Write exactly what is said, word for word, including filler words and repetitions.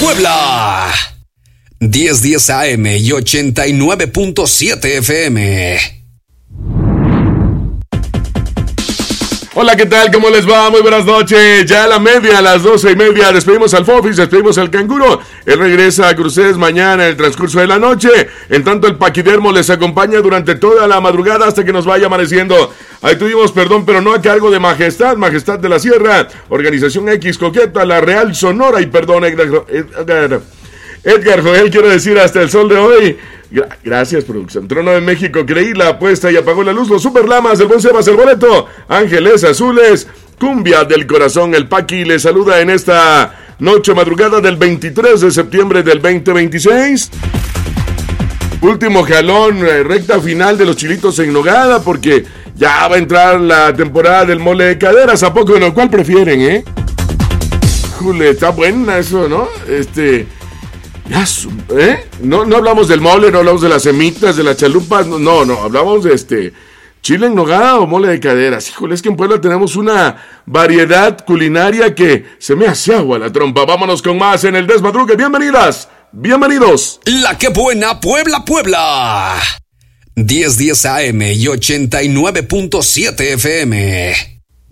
Puebla. diez diez A M y ochenta y nueve punto siete F M. Hola, ¿qué tal? ¿Cómo les va? Muy buenas noches. Ya a la media, a las doce y media, despedimos al Fofis, despedimos al Canguro. Él regresa a Cruces mañana en el transcurso de la noche. En tanto, el Paquidermo les acompaña durante toda la madrugada hasta que nos vaya amaneciendo. Ahí tuvimos perdón, pero no a cargo de Majestad, Majestad de la Sierra, Organización X Coqueta, La Real Sonora y perdón, Edgar, Edgar, Edgar Joel, quiero decir, hasta el sol de hoy. Gracias, producción. Trono de México, creí la apuesta y apagó la luz. Los Superlamas, el buen Sebas, el boleto. Ángeles Azules, Cumbia del Corazón. El Paqui le saluda en esta noche madrugada del veintitrés de septiembre del veinte veintiséis. Último jalón, recta final de los chilitos en nogada, porque ya va a entrar la temporada del mole de caderas. ¿A poco no? ¿Cuál prefieren, eh? Jule, está buena eso, ¿no? Este... Ya, ¿eh? No, no hablamos del mole, no hablamos de las semitas, de las chalupas, no, no, hablamos de este chile en nogada o mole de caderas. Híjole, es que en Puebla tenemos una variedad culinaria que se me hace agua la trompa. Vámonos con más en el Desmadrugue. Bienvenidas, bienvenidos. La que buena Puebla, Puebla. diez diez A M y ochenta y nueve punto siete F M.